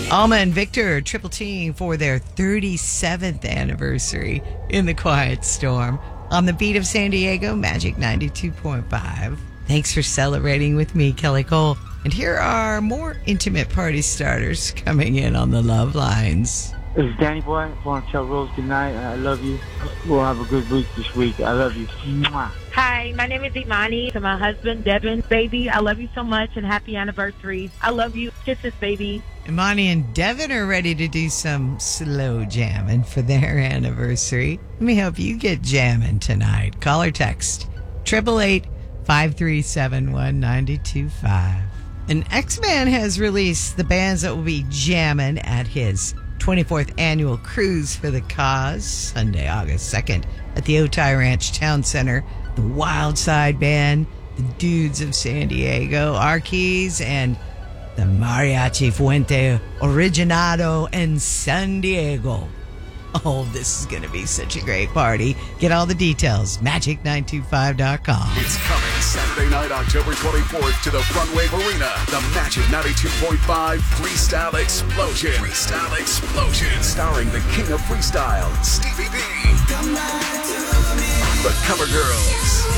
Alma and Victor, Triple T, for their 37th anniversary in the Quiet Storm on the beat of San Diego, Magic 92.5. Thanks for celebrating with me, Kelly Cole. And here are more intimate party starters coming in on the love lines. This is Danny Boy. I want to tell Rose good night. I love you. We'll have a good week this week. I love you. Mwah. Hi, my name is Imani. To my husband, Devin. Baby, I love you so much and happy anniversary. I love you. Kisses, baby. Imani and Devin are ready to do some slow jamming for their anniversary. Let me help you get jamming tonight. Call or text 888-537-1925. And X-Man has released the bands that will be jamming at his 24th annual Cruise for the Cause, Sunday, August 2nd, at the Otay Ranch Town Center. The Wild Side Band, the Dudes of San Diego, Arkeys, and the Mariachi Fuente Originado in San Diego. Oh, this is going to be such a great party. Get all the details, magic925.com. It's coming Saturday night, October 24th to the Front Wave Arena. The Magic 92.5 Freestyle Explosion. Freestyle Explosion. Starring the King of Freestyle, Stevie B. The Cover Girls.